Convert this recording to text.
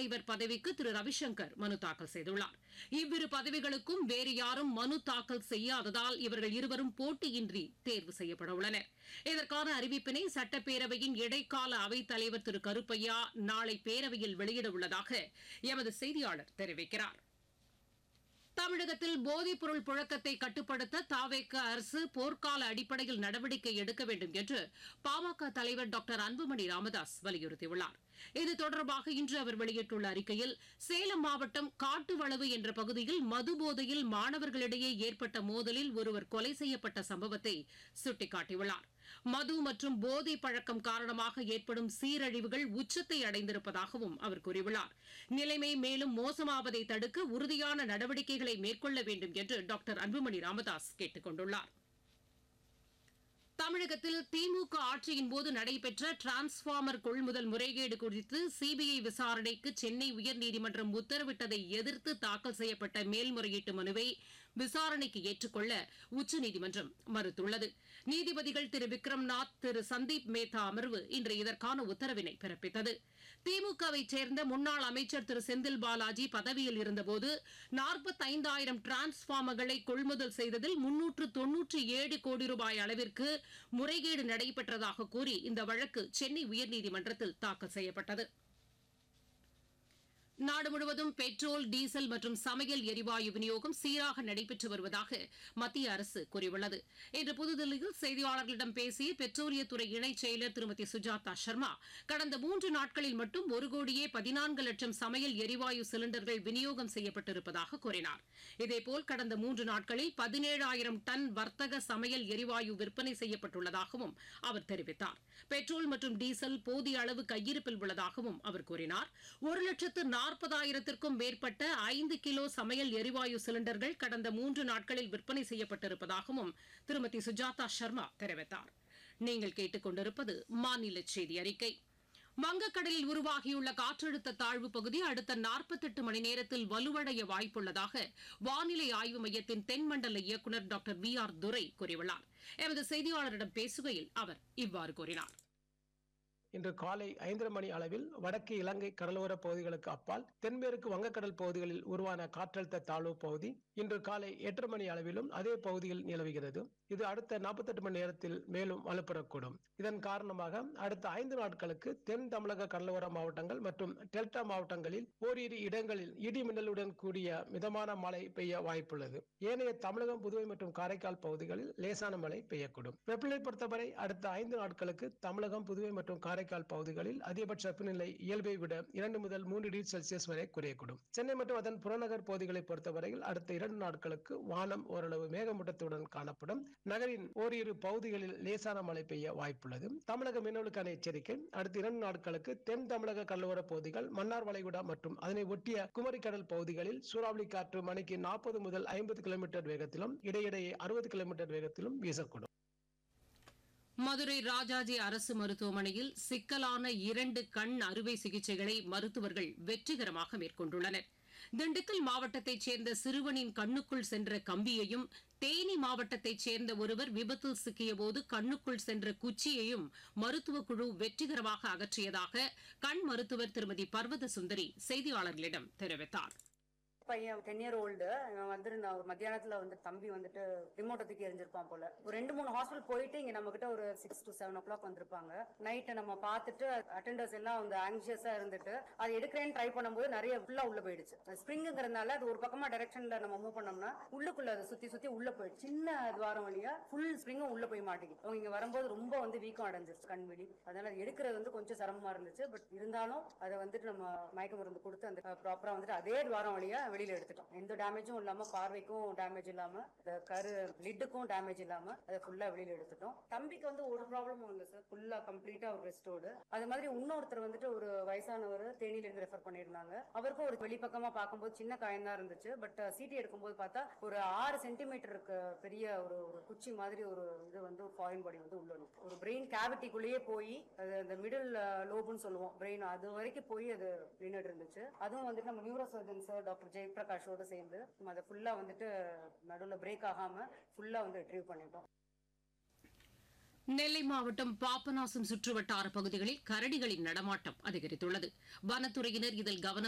தலைவர் பதவிக்கு திரு ரவிசங்கர் மனு தாக்கல் செய்துள்ளார். இவ்விரு பதவிகளுக்கும் வேறு யாரும் மனு தாக்கல் செய்யாததால் இவர்கள் இருவரும் போட்டியின்றி தேர்வு செய்யப்பட உள்ளனர். இதற்கான அறிவிப்பினை சட்டப்பேரவையின் இடைக்கால அவைத் தலைவர் திரு கருப்பையா நாளை பேரவையில் வெளியிட உள்ளதாக எமது செய்தியாளர் தெரிவிக்கிறார். தமிழகத்தில் போதைப்பொருள் புழக்கத்தை கட்டுப்படுத்த தாவேக அரசு போர்க்கால அடிப்படையில் நடவடிக்கை எடுக்க வேண்டும் என்று பாமக தலைவர் டாக்டர் அன்புமணி ராமதாஸ் வலியுறுத்தியுள்ளார். இது தொடர்பாக இன்று அவர் வெளியிட்டுள்ள அறிக்கையில், சேலம் மாவட்டம் காட்டுவளவு என்ற பகுதியில் மது போதையில் மாணவர்களிடையே ஏற்பட்ட மோதலில் ஒருவர் கொலை செய்யப்பட்ட சம்பவத்தை சுட்டிக்காட்டியுள்ளார். மது மற்றும் போதை பழக்கம் காரணமாக ஏற்படும் சீரழிவுகள் உச்சத்தை அடைந்திருப்பதாகவும் அவர் கூறியுள்ளார். நிலைமை மேலும் மோசமாவதை தடுக்க உறுதியான நடவடிக்கைகளை மேற்கொள்ள வேண்டும் என்று டாக்டர் அன்புமணி ராமதாஸ் கேட்டுக் கொண்டுள்ளார். தமிழகத்தில் திமுக ஆட்சியின்போது நடைபெற்ற டிரான்ஸ்பார்மர் கொள்முதல் முறைகேடு குறித்து சிபிஐ விசாரணைக்கு சென்னை உயர்நீதிமன்றம் உத்தரவிட்டதை எதிர்த்து தாக்கல் செய்யப்பட்ட மேல்முறையீட்டு மனுவை விசாரணைக்கு ஏற்றுக்கொள்ள உச்சநீதிமன்றம் மறுத்துள்ளது. நீதிபதிகள் திரு விக்ரம்நாத், திரு சந்தீப் மேத்தா அமர்வு இன்று இதற்கான உத்தரவினை பிறப்பித்தது. திமுகவை சேர்ந்த முன்னாள் அமைச்சர் திரு செந்தில் பாலாஜி பதவியில் இருந்தபோது 45,000 டிரான்ஸ்பார்மர்களை கொள்முதல் செய்ததில் 397 கோடி ரூபாய் அளவிற்கு முறைகேடு நடைபெற்றதாக கூறி இந்த வழக்கு சென்னை உயர்நீதிமன்றத்தில் தாக்கல் செய்யப்பட்டது. நாடு முழுவதும் பெட்ரோல், டீசல் மற்றும் சமையல் எரிவாயு விநியோகம் சீராக நடைபெற்று வருவதாக மத்திய அரசு கூறியுள்ளது. இன்று புதுதில்லியில் செய்தியாளர்களிடம் பேசிய பெட்ரோலியத்துறை இணைச் செயலர் திருமதி சுஜாதா சர்மா, கடந்த 3 நாட்களில் மட்டும் 1,14,00,000 சமையல் எரிவாயு சிலிண்டர்கள் விநியோகம் செய்யப்பட்டிருப்பதாக கூறினார். இதேபோல் கடந்த 3 நாட்களில் 17,000 டன் வர்த்தக சமையல் எரிவாயு விற்பனை செய்யப்பட்டுள்ளதாகவும் அவர் தெரிவித்தார். பெட்ரோல் மற்றும் டீசல் போதிய அளவு கையிருப்பில் உள்ளதாகவும் அவர் கூறினார். 1,40,000க்கும் மேற்பட்ட 5 கிலோ சமையல் எரிவாயு சிலிண்டர்கள் கடந்த 3 நாட்களில் விற்பனை செய்யப்பட்டிருப்பதாகவும் திருமதி சுஜாதா சர்மா தெரிவித்தார். நீங்கள் கேட்டுக் கொண்டிருப்பது மாநில செய்தி அறிக்கை. வங்கக்கடலில் உருவாகியுள்ள காற்றழுத்த தாழ்வு பகுதி அடுத்த 48 மணி நேரத்தில் வலுவடைய வாய்ப்புள்ளதாக வானிலை ஆய்வு மையத்தின் தென்மண்டல இயக்குநர் டாக்டர் VR துரை கூறியுள்ளார். எமது செய்தியாளரிடம் பேசுகையில் அவர் இவ்வாறு கூறினார். இன்று காலை 5:30 மணி அளவில் வடக்கு இலங்கை கடலோர பகுதிகளுக்கு அப்பால் தென்மேற்கு வங்கக்கடல் பகுதிகளில் உருவான காற்றழுத்த தாழ்வு பகுதி இன்று காலை 8:30 மணி அளவிலும் அதே பகுதியில் நிலவுகிறது. இது அடுத்த 48 மணி நேரத்தில் மேலும் வலுப்பெறக்கூடும். இதன் காரணமாக அடுத்த 5 நாட்களுக்கு தென் தமிழக கடலோர மாவட்டங்கள் மற்றும் டெல்டா மாவட்டங்களில் ஓரிரு இடங்களில் இடி மின்னலுடன் கூடிய மிதமான மழை பெய்ய வாய்ப்புள்ளது. ஏனைய தமிழகம், புதுவை மற்றும் காரைக்கால் பகுதிகளில் லேசான மழை பெய்யக்கூடும். வெப்பநிலை பொறுத்தவரை அடுத்த 5 நாட்களுக்கு தமிழகம், புதுவை மற்றும் காரைக்கால் பகுதிகளில் அதிகபட்ச வெப்பநிலை இயல்பை விட 2 முதல் 3 டிகிரி செல்சியஸ் வரை குறையக்கூடும். சென்னை மற்றும் அதன் புறநகர் பகுதிகளை பொறுத்தவரையில் அடுத்த 2 நாட்களுக்கு வானம் ஓரளவு மேகமூட்டத்துடன் காணப்படும். நகரின் ஓரிரு பகுதிகளில் லேசான மழை பெய்ய வாய்ப்புள்ளது. தமிழக மீனவர்களுக்கான எச்சரிக்கை: அடுத்த 2 நாட்களுக்கு தென் தமிழக கடலோர பகுதிகள், மன்னார் வளைகுடா மற்றும் அதனை ஒட்டிய குமரி கடல் பகுதிகளில் சூறாவளி காற்று மணிக்கு 40 முதல் 50 கிலோமீட்டர் வேகத்திலும் இடையிடையே 60 கிலோமீட்டர் வேகத்திலும் வீசக்கூடும். மதுரை ராஜாஜி அரசு மருத்துவமனையில் சிக்கலான 2 கண் அறுவை சிகிச்சைகளை மருத்துவர்கள் வெற்றிகரமாக மேற்கொண்டுள்ளனர். திண்டுக்கல் மாவட்டத்தைச் சேர்ந்த சிறுவனின் கண்ணுக்குள் சென்ற கம்பியையும், தேனி மாவட்டத்தைச் சேர்ந்த ஒருவர் விபத்தில் சிக்கியபோது கண்ணுக்குள் சென்ற குச்சியையும் மருத்துவக் குழு வெற்றிகரமாக அகற்றியதாக கண் மருத்துவர் திருமதி பர்வத சுந்தரி செய்தியாளர்களிடம் தெரிவித்தார். பையன் 10 year old வந்திருந்தான். ஒரு மத்தியானத்துல தம்பி ரிமோட்டை தூக்கி எரிஞ்சிருப்பான் போல. ஒரு 2-3 ஹாஸ்பிட்டல் போயிட்டு இங்க நம்ம கிட்ட ஒரு 6 to 7 o'clock வந்திருப்பாங்க. நைட்டு நம்ம பார்த்துட்டு அட்டெண்டர்ஸ் எல்லாம் ஆங்ஷியஸா இருந்துட்டு அது எடுக்கிறேன்னு ட்ரை பண்ணும்போது நிறைய ஃபுல்லா உள்ள போயிடுச்சு. ஸ்ப்ரிங்கிறதுனால அது ஒரு பக்கமா டைரக்ஷன்ல நம்ம மூவ் பண்ணோம்னா உள்ளுக்குள்ள அதை சுத்தி சுத்தி உள்ள போயிடுச்சு. சின்ன துவாரம் வழியா ஃபுல் ஸ்ப்ரிங்கும் உள்ள போய் மாட்டேங்குது. அவங்க இங்க வரும்போது ரொம்ப வீக்கம் அடைஞ்சிருச்சு கண்வெளி. அதனால எடுக்கிறது கொஞ்சம் சிரமமா இருந்துச்சு. பட் இருந்தாலும் அதை நம்ம மயக்க மருந்து கொடுத்து அந்த ப்ராப்பரா அதே துவாரம் வழியா வெளியில எடுத்துட்டோம். எந்த டேமேஜும் இல்லாம, பார்வைக்கும் டேமேஜ் இல்லாம, லிட்டுக்கும் டேமேஜ் இல்லாம அதை ஃபுல்லா வெளியில எடுத்துட்டோம். தம்பிக்கு ஒரு ப்ராப்ளமும் இல்லை சார். ஃபுல்லா கம்ப்ளீட்டா ஒரு ரெஸ்டோடு. அது மாதிரி இன்னொருத்தர் ஒரு வயசானவர் தேனியில இருந்து ரெஃபர் பண்ணிருந்தாங்க. அவருக்கும் ஒரு வெளிப்பக்கமா பார்க்கும்போது சின்ன காயம் தான் இருந்துச்சு. பட் சிடி எடுக்கும்போது பார்த்தா ஒரு 6 சென்டிமீட்டருக்கு பெரிய ஒரு குச்சி மாதிரி ஒரு இது ஒரு ஃபாரின் பாடி உள்ள ஒரு பிரெயின் கேவிட்டிக்குள்ளேயே போய் அந்த மிடில் லோபுன்னு சொல்லுவோம் பிரெயின், அது வரைக்கும் போய் அது நின்றுட்டு இருந்துச்சு. அதுவும் நம்ம நியூரோ சர்ஜன் சார் டாக்டர் ஜெயபிரகாஷோட சேர்ந்து அதை ஃபுல்லா நடுவில் பிரேக் ஆகாம ஃபுல்லா ரிட்ரீவ் பண்ணிட்டோம். நெல்லை மாவட்டம் பாபநாசம் சுற்றுவட்டார பகுதிகளில் கரடிகளின் நடமாட்டம் அதிகரித்துள்ளது. வனத்துறையினர் இதில் கவனம்